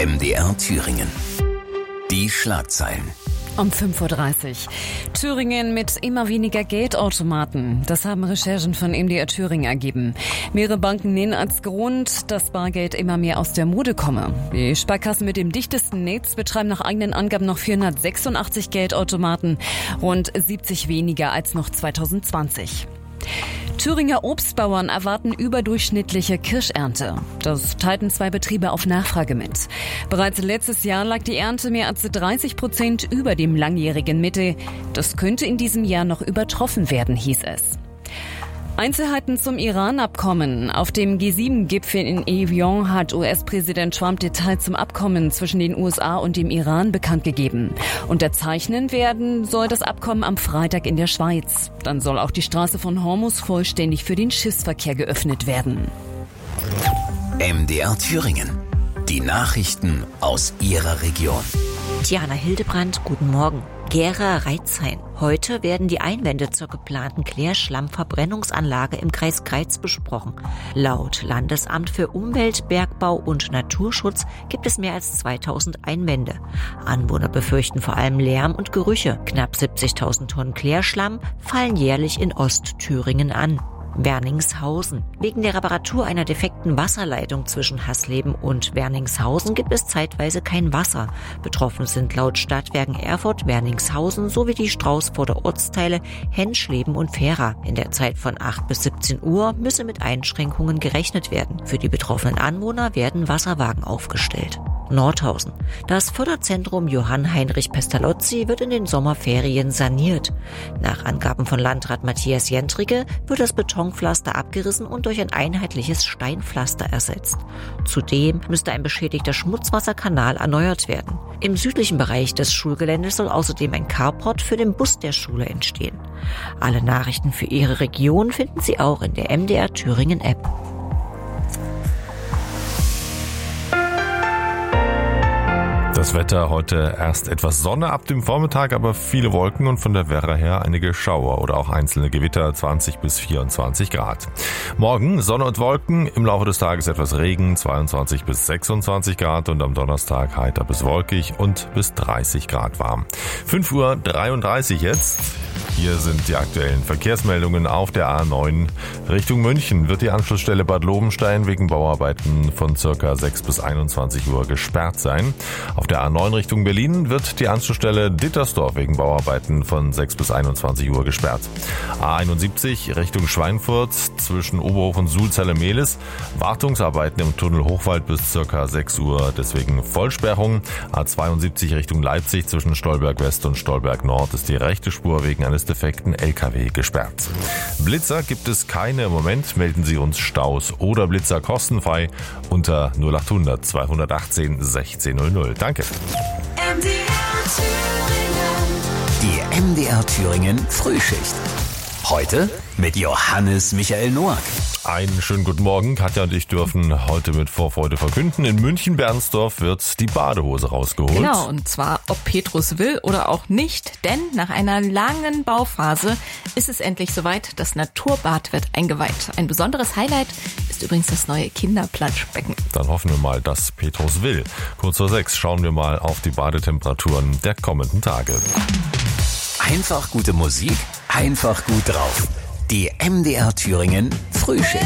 MDR Thüringen. Die Schlagzeilen. Um 5:30 Uhr. Thüringen mit immer weniger Geldautomaten. Das haben Recherchen von MDR Thüringen ergeben. Mehrere Banken nennen als Grund, dass Bargeld immer mehr aus der Mode komme. Die Sparkassen mit dem dichtesten Netz betreiben nach eigenen Angaben noch 486 Geldautomaten, rund 70 weniger als noch 2020. Thüringer Obstbauern erwarten überdurchschnittliche Kirschernte. Das teilten 2 Betriebe auf Nachfrage mit. Bereits letztes Jahr lag die Ernte mehr als 30% über dem langjährigen Mittel. Das könnte in diesem Jahr noch übertroffen werden, hieß es. Einzelheiten zum Iran-Abkommen. Auf dem G7-Gipfel in Evian hat US-Präsident Trump Details zum Abkommen zwischen den USA und dem Iran bekannt gegeben. Unterzeichnen werden soll das Abkommen am Freitag in der Schweiz. Dann soll auch die Straße von Hormuz vollständig für den Schiffsverkehr geöffnet werden. MDR Thüringen. Die Nachrichten aus Ihrer Region. Diana Hildebrand, guten Morgen. Gera-Reitzhain. Heute werden die Einwände zur geplanten Klärschlammverbrennungsanlage im Kreis Greiz besprochen. Laut Landesamt für Umwelt, Bergbau und Naturschutz gibt es mehr als 2000 Einwände. Anwohner befürchten vor allem Lärm und Gerüche. Knapp 70.000 Tonnen Klärschlamm fallen jährlich in Ostthüringen an. Werningshausen. Wegen der Reparatur einer defekten Wasserleitung zwischen Hasleben und Werningshausen gibt es zeitweise kein Wasser. Betroffen sind laut Stadtwerken Erfurt, Werningshausen sowie die Straußfurter Ortsteile Henschleben und Fehra. In der Zeit von 8 bis 17 Uhr müsse mit Einschränkungen gerechnet werden. Für die betroffenen Anwohner werden Wasserwagen aufgestellt. Nordhausen. Das Förderzentrum Johann Heinrich Pestalozzi wird in den Sommerferien saniert. Nach Angaben von Landrat Matthias Jentricke wird das Betonpflaster abgerissen und durch ein einheitliches Steinpflaster ersetzt. Zudem müsste ein beschädigter Schmutzwasserkanal erneuert werden. Im südlichen Bereich des Schulgeländes soll außerdem ein Carport für den Bus der Schule entstehen. Alle Nachrichten für Ihre Region finden Sie auch in der MDR Thüringen App. Das Wetter heute erst etwas Sonne ab dem Vormittag, aber viele Wolken und von der Werra her einige Schauer oder auch einzelne Gewitter, 20 bis 24 Grad. Morgen Sonne und Wolken, im Laufe des Tages etwas Regen, 22 bis 26 Grad und am Donnerstag heiter bis wolkig und bis 30 Grad warm. 5:33 Uhr jetzt. Hier sind die aktuellen Verkehrsmeldungen auf der A9 Richtung München. Wird die Anschlussstelle Bad Lobenstein wegen Bauarbeiten von ca. 6 bis 21 Uhr gesperrt sein. Auf der A9 Richtung Berlin wird die Anschlussstelle Dittersdorf wegen Bauarbeiten von 6 bis 21 Uhr gesperrt. A71 Richtung Schweinfurt zwischen Oberhof und Sulzelle-Mehlis. Wartungsarbeiten im Tunnel Hochwald bis ca. 6 Uhr, deswegen Vollsperrung. A72 Richtung Leipzig zwischen Stolberg West und Stolberg Nord ist die rechte Spur wegen eines defekten LKW gesperrt. Blitzer gibt es keine. Im Moment melden Sie uns Staus oder Blitzer kostenfrei unter 0800 218 1600. Danke. Die MDR Thüringen Frühschicht. Heute mit Johannes Michael Noack. Einen schönen guten Morgen. Katja und ich dürfen heute mit Vorfreude verkünden, in München-Bernsdorf wird die Badehose rausgeholt. Genau, und zwar ob Petrus will oder auch nicht, denn nach einer langen Bauphase ist es endlich soweit, das Naturbad wird eingeweiht. Ein besonderes Highlight ist übrigens das neue Kinderplanschbecken. Dann hoffen wir mal, dass Petrus will. Kurz vor 6 schauen wir mal auf die Badetemperaturen der kommenden Tage. Einfach gute Musik, einfach gut drauf. Die MDR Thüringen Frühschicht.